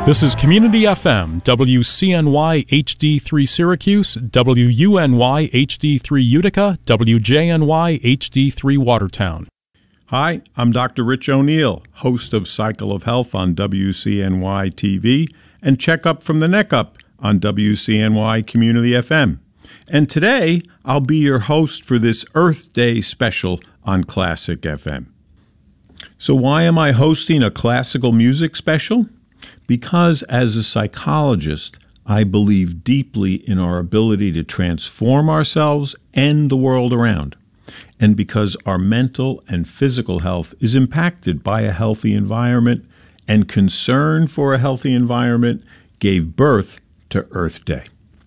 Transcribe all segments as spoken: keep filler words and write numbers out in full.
This is Community F M, W C N Y H D three Syracuse, W U N Y H D three Utica, W J N Y H D three Watertown. Hi, I'm Doctor Rich O'Neill, host of Cycle of Health on W C N Y T V and Checkup from the Neck Up on W C N Y Community F M. And today, I'll be your host for this Earth Day special on Classic F M. So why am I hosting a classical music special? Because as a psychologist, I believe deeply in our ability to transform ourselves and the world around. And because our mental and physical health is impacted by a healthy environment, and concern for a healthy environment gave birth to Earth Day.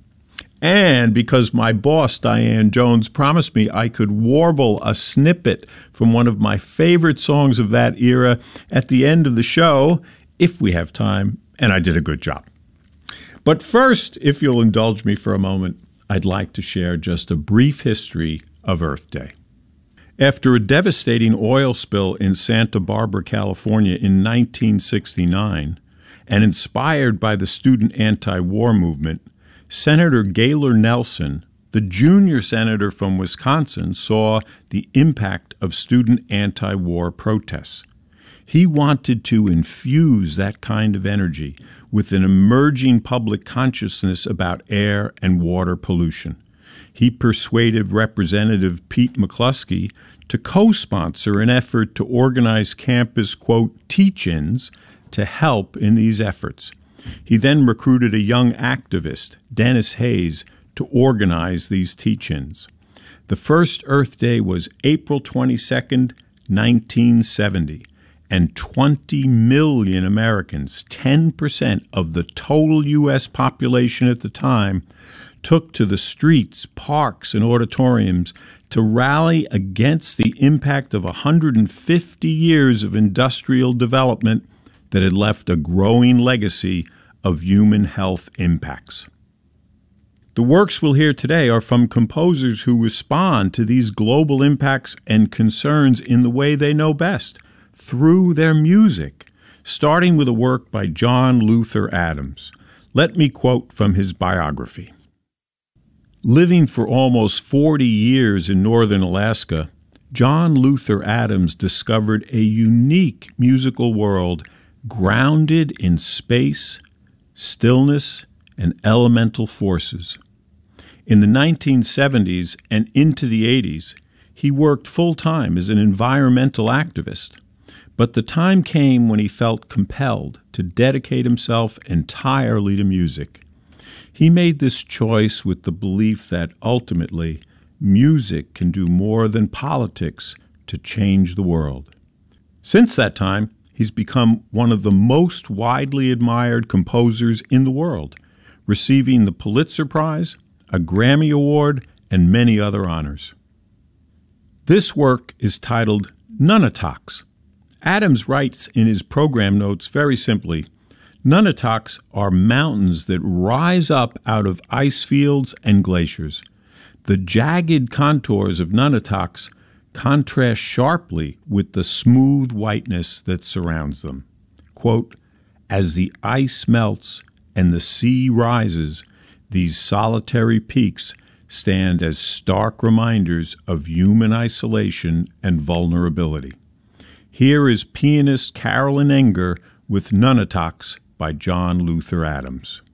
And because my boss, Diane Jones, promised me I could warble a snippet from one of my favorite songs of that era at the end of the show, if we have time, and I did a good job. But first, if you'll indulge me for a moment, I'd like to share just a brief history of Earth Day. After a devastating oil spill in Santa Barbara, California in nineteen sixty-nine, and inspired by the student anti-war movement, Senator Gaylor Nelson, the junior senator from Wisconsin, saw the impact of student anti-war protests. He wanted to infuse that kind of energy with an emerging public consciousness about air and water pollution. He persuaded Representative Pete McCluskey to co-sponsor an effort to organize campus, quote, teach-ins to help in these efforts. He then recruited a young activist, Dennis Hayes, to organize these teach-ins. The first Earth Day was April twenty-second, nineteen seventy. And twenty million Americans, ten percent of the total U S population at the time, took to the streets, parks, and auditoriums to rally against the impact of one hundred fifty years of industrial development that had left a growing legacy of human health impacts. The works we'll hear today are from composers who respond to these global impacts and concerns in the way they know best, through their music, starting with a work by John Luther Adams. Let me quote from his biography. Living for almost forty years in northern Alaska, John Luther Adams discovered a unique musical world grounded in space, stillness, and elemental forces. In the nineteen seventies and into the eighties, he worked full-time as an environmental activist. But the time came when he felt compelled to dedicate himself entirely to music. He made this choice with the belief that ultimately music can do more than politics to change the world. Since that time, he's become one of the most widely admired composers in the world, receiving the Pulitzer Prize, a Grammy Award, and many other honors. This work is titled Nunataks. Adams writes in his program notes very simply, Nunataks are mountains that rise up out of ice fields and glaciers. The jagged contours of Nunataks contrast sharply with the smooth whiteness that surrounds them. Quote, as the ice melts and the sea rises, these solitary peaks stand as stark reminders of human isolation and vulnerability. Here is pianist Carolyn Enger with Nunataks by John Luther Adams.